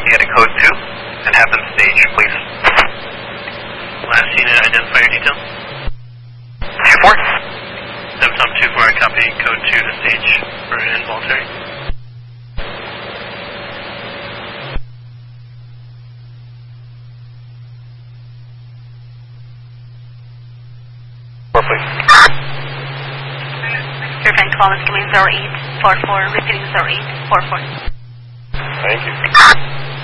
get a code 2 and have them stage, please. Last unit, identify your detail. 2-4. 7 Tom 2-4, I copy code 2 to stage for involuntary. Please. Fairbank 12 is coming 0844, repeating 0844. Thank you.